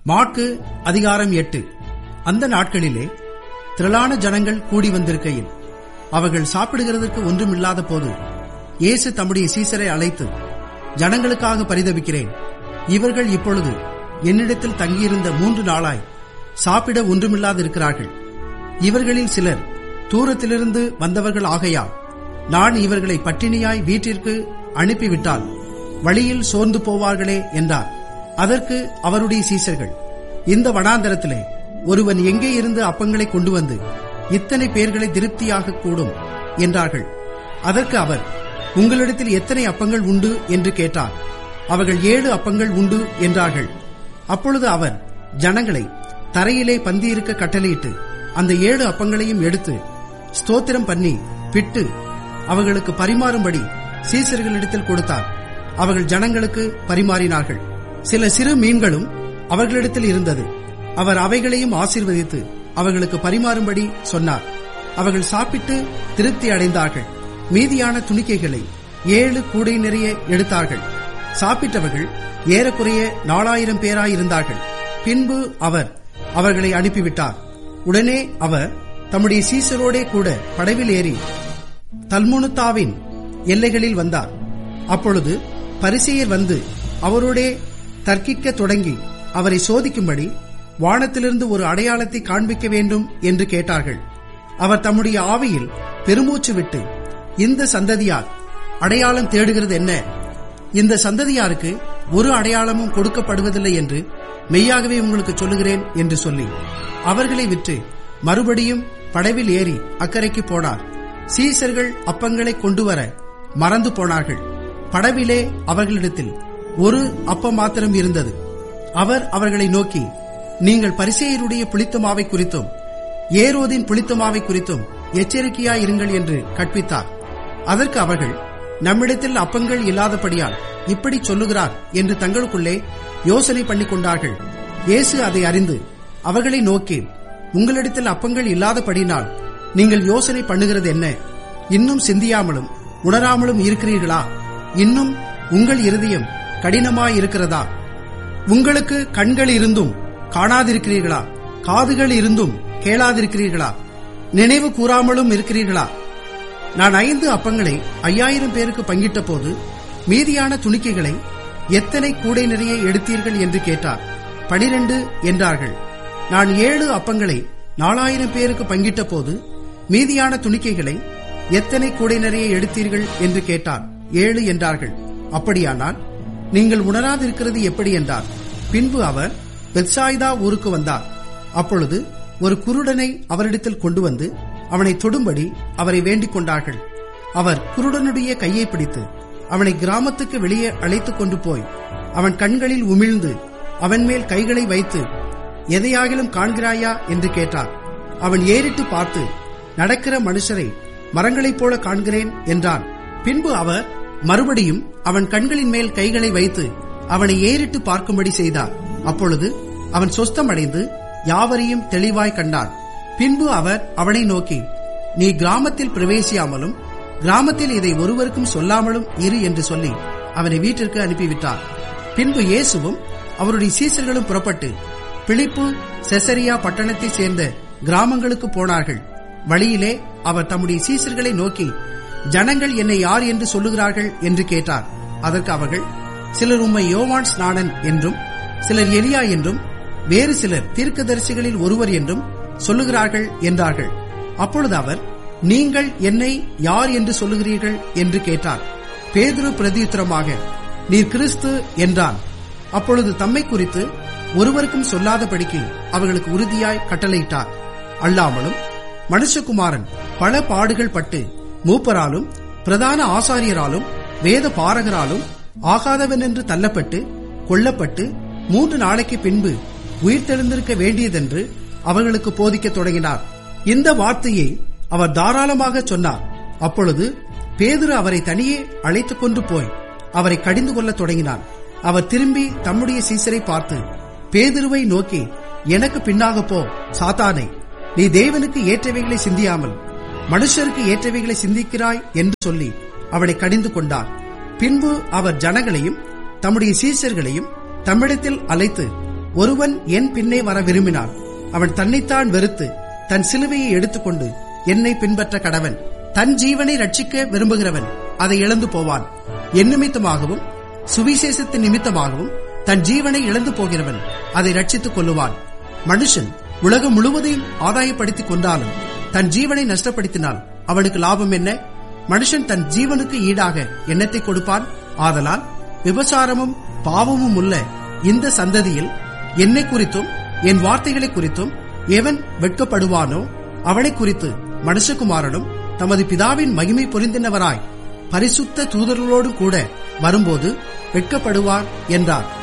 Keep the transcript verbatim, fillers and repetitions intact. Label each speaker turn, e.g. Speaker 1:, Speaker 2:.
Speaker 1: மாற்கு அதிகாரம் எட்டு. அந்த நாட்களிலே திரளான ஜனங்கள் கூடி வந்திருக்கையில் அவர்கள் சாப்பிடுகிறதற்கு ஒன்றுமில்லாத போது இயேசு தம்முடைய சீசரை அழைத்து, ஜனங்களுக்காக பரிதபிக்கிறேன். இவர்கள் இப்பொழுது என்னிடத்தில் தங்கியிருந்த மூன்று நாளாய் சாப்பிட ஒன்றுமில்லாதிருக்கிறார்கள். இவர்களில் சிலர் தூரத்திலிருந்து வந்தவர்கள் ஆகையால் நான் இவர்களை பட்டினியாய் வீட்டிற்கு அனுப்பிவிட்டால் வழியில் சோர்ந்து போவார்களே என்றார். அதற்கு அவருடைய சீசர்கள், இந்த வனாந்தரத்திலே ஒருவன் எங்கே இருந்து அப்பங்களை கொண்டு வந்து இத்தனை பேர்களை திருப்தியாக கூடும் என்றார்கள். அதற்கு அவர், உங்களிடத்தில் எத்தனை அப்பங்கள் உண்டு என்று கேட்டார். அவர்கள் ஏழு அப்பங்கள் உண்டு என்றார்கள். அப்பொழுது அவர் ஜனங்களை தரையிலே பந்தியிருக்க கட்டளையிட்டு அந்த ஏழு அப்பங்களையும் எடுத்து ஸ்தோத்திரம் பண்ணி பிட்டு அவர்களுக்கு பரிமாறும்படி சீசர்களிடத்தில் கொடுத்தார். அவர்கள் ஜனங்களுக்கு பரிமாறினார்கள். சில சிறு மீன்களும் அவர்களிடத்தில் இருந்தது. அவர் அவைகளையும் ஆசீர்வதித்து அவர்களுக்கு பரிமாறும்படி சொன்னார். அவர்கள் சாப்பிட்டு திருப்தி அடைந்தார்கள். மீதியான துணிக்கைகளை ஏழு கூடை நிறைய எடுத்தார்கள். சாப்பிட்டவர்கள் ஏறக்குறைய நாலாயிரம் பேராயிருந்தார்கள். பின்பு அவர் அவர்களை அனுப்பிவிட்டார். உடனே அவர் தம்முடைய சீசரோடே கூட படவில் ஏறி தல்முனுத்தாவின் எல்லைகளில் வந்தார். அப்பொழுது பரிசேயர் வந்து அவரோடே தர்க்கிக்க தொடங்கி அவரை சோதிக்கும்படி வானத்திலிருந்து ஒரு அடையாளத்தை காண்பிக்க வேண்டும் என்று கேட்டார்கள். அவர் தம்முடைய ஆவியில் பெருமூச்சு விட்டு, இந்த சந்ததியார் அடையாளம் தேடுகிறது என்ன? இந்த சந்ததியாருக்கு ஒரு அடையாளமும் கொடுக்கப்படுவதில்லை என்று மெய்யாகவே உங்களுக்கு சொல்லுகிறேன் என்று சொல்லி அவர்களை விட்டு மறுபடியும் படவில் ஏறி அக்கறைக்கு போனார். சீசர்கள் அப்பங்களை கொண்டு வர மறந்து போனார்கள். படவிலே அவர்களிடத்தில் ஒரு அப்பம் மாத்திரம் இருந்தது. அவர் அவர்களை நோக்கி, நீங்கள் பரிசேயருடைய புளித்த மாவை குறித்தும் ஏரோதின் புளித்த மாவை குறித்தும் எச்சரிக்கையாயிருங்கள் என்று கற்பித்தார். அதற்கு அவர்கள், நம்மிடத்தில் அப்பங்கள் இல்லாதபடியால் இப்படி சொல்லுகிறார் என்று தங்களுக்குள்ளே யோசனை பண்ணி கொண்டார்கள். இயேசு அதை அறிந்து அவர்களை நோக்கி, உங்களிடத்தில் அப்பங்கள் இல்லாதபடினால் நீங்கள் யோசனை பண்ணுகிறது என்ன? இன்னும் சிந்தியாமலும் உணராமலும் இருக்கிறீர்களா? இன்னும் உங்கள் இருதயம் கடினமாயிருக்கிறதா? உங்களுக்கு கண்கள் இருந்தும் காணாதிருக்கிறீர்களா? காதுகள் இருந்தும் கேளாதிருக்கிறீர்களா? நினைவு கூறாமலும் இருக்கிறீர்களா? நான் ஐந்து அப்பங்களை ஐயாயிரம் பேருக்கு பங்கிட்ட போது மீதியான துணிக்கைகளை எத்தனை கூடை நிறைய எடுத்தீர்கள் என்று கேட்டார். பனிரெண்டு என்றார்கள். நான் ஏழு அப்பங்களை நாலாயிரம் பேருக்கு பங்கிட்ட போது மீதியான துணிக்கைகளை எத்தனை கூடை நிறைய எடுத்தீர்கள் என்று கேட்டார். ஏழு என்றார்கள். அப்படியானால் நீங்கள் உணராதிருக்கிறது எப்படி என்றார். பின்பு அவர் பெத்சாய்தா ஊருக்கு வந்தார். அப்பொழுது ஒரு குருடனை அவரிடத்தில் கொண்டு வந்து அவனை தொடும்படி அவரை வேண்டிக் கொண்டார்கள். அவர் குருடனுடைய கையை பிடித்து அவனை கிராமத்துக்கு வெளியே அழைத்துக் கொண்டு போய் அவன் கண்களில் உமிழ்ந்து அவன் மேல் கைகளை வைத்து, எதையாகிலும் காண்கிறாயா என்று கேட்டார். அவன் ஏறிட்டு பார்த்து, நடக்கிற மனுஷரை மரங்களைப் போல காண்கிறேன் என்றான். பின்பு அவர் மறுபடியும் அவன் கண்களின் மேல் கைகளை வைத்து அவனை ஏறிட்டு பார்க்கும்படி செய்தார். அப்பொழுது அவன் சொஸ்தமடைந்து யாவரையும் தெளிவாய் கண்டான். பின்பு அவர் அவனை நோக்கி, நீ கிராமத்தில் பிரவேசியாமலும் கிராமத்தில் இதை ஒருவருக்கும் சொல்லாமலும் இரு என்று சொல்லி அவனை வீட்டிற்கு அனுப்பிவிட்டார். பின்பு இயேசுவும் அவருடைய சீசர்களும் புறப்பட்டு பிலிப்பு செசரியா பட்டணத்தை சேர்ந்த கிராமங்களுக்கு போனார்கள். வழியிலே அவர் தம்முடைய சீசர்களை நோக்கி, ஜனங்கள் என்னை யார் என்று சொல்லுகிறார்கள் என்று கேட்டார். அதற்கு அவர்கள், சிலர் உம்மை யோவான் ஸ்நானன் என்றும், சிலர் எலியா என்றும், வேறு சிலர் தீர்க்கதரிசிகளில் ஒருவர் என்றும் சொல்லுகிறார்கள் என்றார்கள். அப்பொழுது அவர், நீங்கள் என்னை யார் என்று சொல்லுகிறீர்கள் என்று கேட்டார். பேதுரு பிரதியுத்தரமாக, நீர் கிறிஸ்து என்றான். அப்பொழுது தம்மை குறித்து ஒருவருக்கும் சொல்லாதபடிக்கு அவர்களுக்கு உறுதியாய் கட்டளையிட்டார். அல்லாமலும் மனுஷகுமாரன் பல பாடுகள் பட்டு மூப்பராலும் பிரதான ஆசாரியராலும் வேத பாரகராலும் ஆகாதவன் என்று தள்ளப்பட்டு கொல்லப்பட்டு மூன்று நாளைக்கு பின்பு உயிர்த்தெழுந்திருக்க வேண்டியதென்று அவர்களுக்கு போதிக்க தொடங்கினார். இந்த வார்த்தையை அவர் தாராளமாக சொன்னார். அப்பொழுது பேதுரு அவரை தனியே அழைத்துக் கொண்டு போய் அவரை கடிந்து கொள்ள தொடங்கினார். அவர் திரும்பி தம்முடைய சீசரை பார்த்து பேதுருவை நோக்கி, எனக்கு பின்னாக போ சாத்தானே, நீ தேவனுக்கு ஏற்றவைகளை சிந்தியாமல் மனுஷருக்கு ஏற்றவைகளை சிந்திக்கிறாய் என்று சொல்லி அவனை கடிந்து கொண்டார். பின்பு அவர் ஜனங்களையும் தம்முடைய சீசர்களையும் தம்மிடத்தில் அழைத்து, ஒருவன் என் பின்னே வர விரும்பினான், அவன் தன்னைத்தான் வெறுத்து தன் சிலுவையை எடுத்துக்கொண்டு என்னை பின்பற்ற கடவன். தன் ஜீவனை ரட்சிக்க விரும்புகிறவன் அதை இழந்து போவான். என் நிமித்தமாகவும் சுவிசேஷத்தின் நிமித்தமாகவும் தன் ஜீவனை இழந்து போகிறவன் அதை ரட்சித்துக் கொள்ளுவான். மனுஷன் உலகம் முழுவதையும் ஆதாயப்படுத்திக் கொண்டாலும் தன் ஜீவனை நஷ்டப்படுத்தினால் அவனுக்கு லாபம் என்ன? மனுஷன் தன் ஜீவனுக்கு ஈடாக எண்ணத்தை கொடுப்பான். ஆதலால் விபசாரமும் பாவமும் உள்ள இந்த சந்ததியில் என்னை குறித்தும் என் வார்த்தைகளை குறித்தும் எவன் வெட்கப்படுவானோ அவனை குறித்து மனுஷகுமாரனும் தமது பிதாவின் மகிமை பொருந்தினவராய் பரிசுத்த தூதர்களோடு கூட வரும்போது வெட்கப்படுவார் என்றார்.